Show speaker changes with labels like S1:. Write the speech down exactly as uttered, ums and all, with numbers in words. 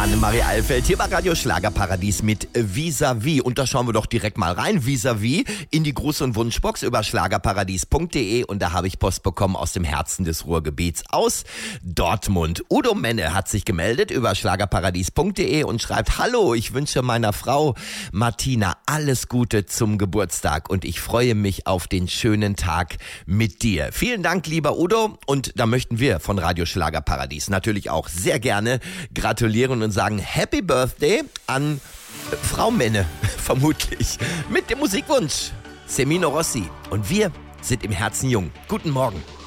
S1: Annemarie Eilfeld hier bei Radio Schlagerparadies mit Vis-a-vis. Und da schauen wir doch direkt mal rein, Vis-a-vis, in die Gruß- und Wunschbox über schlagerparadies punkt de. Und da habe ich Post bekommen aus dem Herzen des Ruhrgebiets aus Dortmund. Udo Menne hat sich gemeldet über schlagerparadies punkt de und schreibt: Hallo, ich wünsche meiner Frau Martina alles Gute zum Geburtstag und ich freue mich auf den schönen Tag mit dir. Vielen Dank, lieber Udo. Und da möchten wir von Radio Schlagerparadies natürlich auch sehr gerne gratulieren und sagen Happy Birthday an Frau Menne, vermutlich, mit dem Musikwunsch Semino Rossi. Und wir sind im Herzen jung. Guten Morgen.